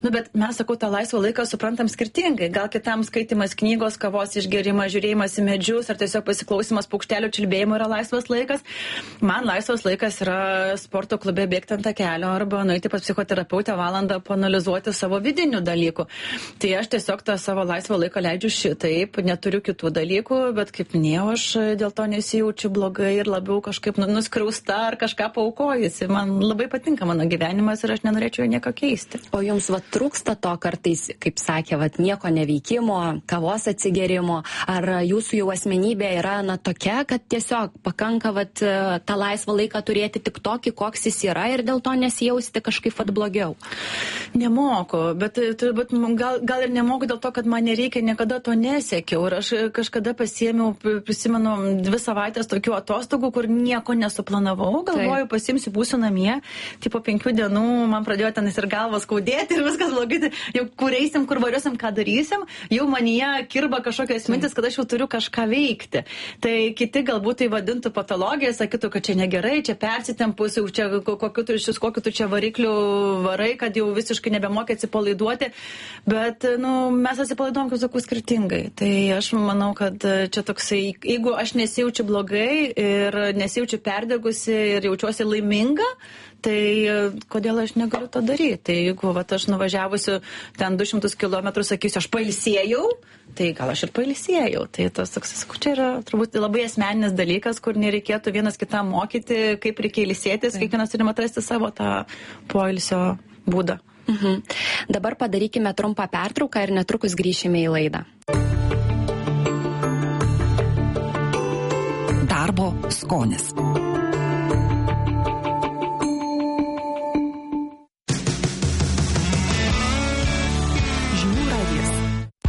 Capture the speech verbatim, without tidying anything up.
Nu, bet mes, sakau, tą laisvą laiką suprantam skirtingai. Gal kitam skaitimas knygos, kavos išgerimas, žiūrėjimas į medžius ar tiesiog pasiklausimas paukštelių čiulbėjimo yra laisvas laikas. Man laisvas laikas yra sporto klube bėgti ant kelio arba nueiti pas psichoterapeutę valandą paanalizuoti savo vidinių dalykų. Tai aš tiesiog tą savo laisvą laiką leidžiu šitaip, neturiu kitų dalykų, bet kaip minėjau, aš dėl to nesijaučiu blogai ir labiau kažkaip nuskriausta ar kažką paaukojusi. Man labai patinka mano gyvenimas ir aš nenorėčiau jo nieko keisti. O jums va trūksta to kartais, kaip sakė, vat, nieko neveikimo, kavos atsigerimo, ar jūsų jau asmenybė yra na tokia, kad tiesiog pakanka vat, tą laisvą laiką turėti tik tokį, koks jis yra ir dėl to nesijausti kažkaip vat blogiau? Nemoku, bet, bet gal, gal ir nemoku dėl to, kad man nereikia, niekada to nesiekiau. Ir aš kažkada pasiėmiau, prisimenu, dvi savaitės tokių atostogų, kur nieko nesuplanavau, galvoju, pasiimsiu, būsiu namie, tai po penkių dienų man pradėjo ten ir galvas skaudėti ir viskas blogai, jau kur eisim, kur variuosim, ką darysim, jau manyje kirba kažkokios mintis, kad aš jau turiu kažką veikti. Tai kiti galbūt tai vadintų patologiją, sakytų, kad čia negerai, čia persitempus, jau čia kokiu tu, kokiu tu čia variklių varai, kad jau visiškai nebemokė atsipalaiduoti, bet nu, mes atsipalaiduom, kaip sakau, skirtingai. Tai aš manau, kad čia toksai, jeigu aš nesijaučiu blogai ir nesijaučiu perdegusi ir jaučiuosi laiminga, tai kodėl aš negaliu to daryti? Tai jeigu vat, aš nuvažiavusiu ten du šimtus kilometrų sakysiu, aš pailsėjau, tai gal aš ir pailsėjau. Tai tas toks, sakau, čia yra turbūt labai asmeninis dalykas, kur nereikėtų vienas kitam mokyti, kaip reikia ilsėtis, kiekvienas turim atrasti savo tą poilsio būdą. Mhm. Dabar padarykime trumpą pertrauką ir netrukus grįšime į laidą. Darbo skonis.